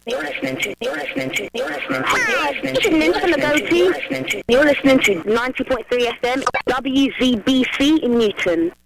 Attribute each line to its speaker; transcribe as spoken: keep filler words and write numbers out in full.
Speaker 1: You're listening to. You're listening to. You're listening to.
Speaker 2: Hi, this is Lynn from the Go-Team. You're listening to ninety point three F M, W Z B C in Newton.